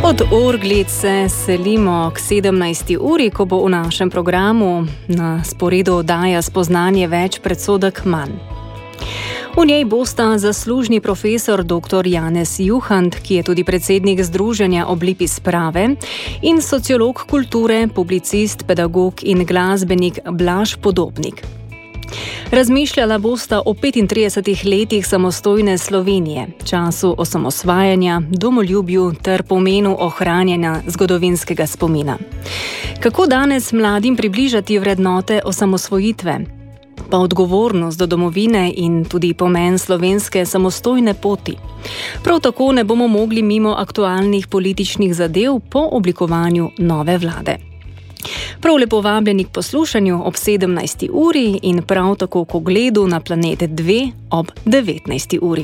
Od Orglic se selimo k 17. uri, ko bo v našem programu na sporedu oddaja Spoznanje več, predsodek manj. V njej bosta zaslužni profesor dr. Janez Juhant, ki je tudi predsednik Združenja Oblipi sprave, in sociolog kulture, publicist, pedagog in glasbenik Blaž Podobnik. Razmišljala bosta o 35 letih samostojne Slovenije, času osamosvajanja, domoljubju ter pomenu ohranjanja zgodovinskega spomina. Kako danes mladim približati vrednote osamosvojitve, pa odgovornost do domovine in tudi pomen slovenske samostojne poti. Prav tako ne bomo mogli mimo aktualnih političnih zadev po oblikovanju nove vlade. Prav lepo vabljeni k poslušanju ob 17. uri in prav tako k ogledu na Planet 2 ob 19. uri.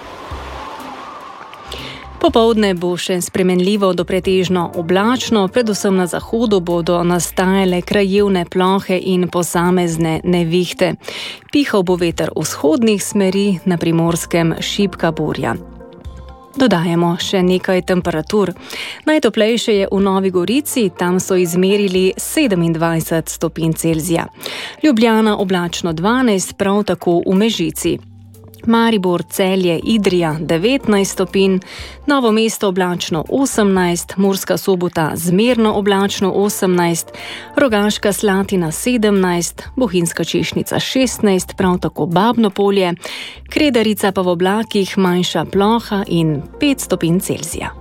Popoldne bo še spremenljivo do pretežno oblačno, predvsem na zahodu bodo nastajale krajevne plohe in posamezne nevihte. Pihal bo veter vzhodnih smeri, na Primorskem šibka burja. Dodajamo še nekaj temperatur. Najtoplejše je v Novi Gorici, tam so izmerili 27 stopinj Celzija. Ljubljana oblačno 12, prav tako v Mežici. Maribor, Celje, Idrija 19 stopinj, Novo mesto oblačno 18, Murska Sobota zmerno oblačno 18, Rogaška Slatina 17, Bohinjska Češnjica 16, prav tako Babno Polje, Kredarica pa v oblakih manjša ploha in 5 stopinj Celzija.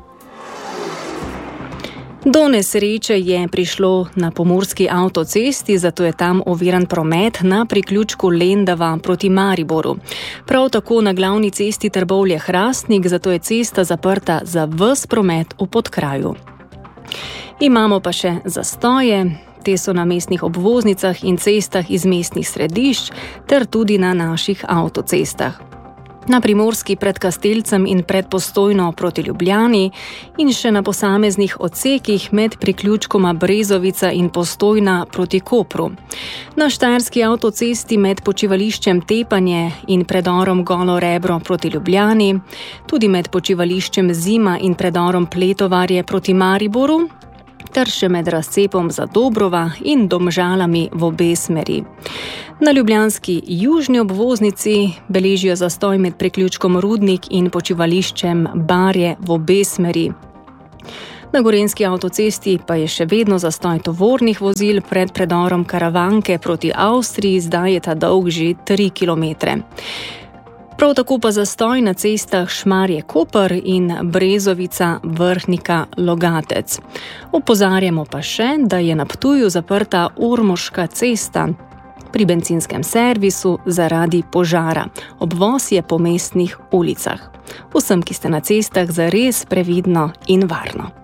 Do nesreče je prišlo na pomurski avtocesti, zato je tam oviran promet na priključku Lendava proti Mariboru. Prav tako na glavni cesti Trbovlje-Hrastnik, zato je cesta zaprta za ves promet v podkraju. Imamo pa še zastoje, te so na mestnih obvoznicah in cestah iz mestnih središč ter tudi na naših avtocestah. Na Primorski pred Kastelcem in pred Postojno proti Ljubljani in še na posameznih odsekih med priključkoma Brezovica in Postojna proti Kopru. Na Štajerski avtocesti med počivališčem Tepanje in predorom Golo Rebro proti Ljubljani, tudi med počivališčem Zima in predorom Pletovarje proti Mariboru, ter še med razcepom Zadobrova in Domžalami v obe smeri. Na ljubljanski južni obvoznici beležijo zastoj med priključkom Rudnik in počivališčem Barje v obe smeri. Na gorenjski avtocesti pa je še vedno zastoj tovornih vozil pred predorom Karavanke proti Avstriji, zdaj je ta dolg že 3 kilometre. Prav tako pa zastoj na cestah Šmarje-Koper in Brezovica-Vrhnika-Logatec. Opozarjamo pa še, da je na Ptuju zaprta Ormoška cesta pri bencinskem servisu zaradi požara. Obvoz je po mestnih ulicah. Vsem, ki ste na cestah, zares previdno in varno.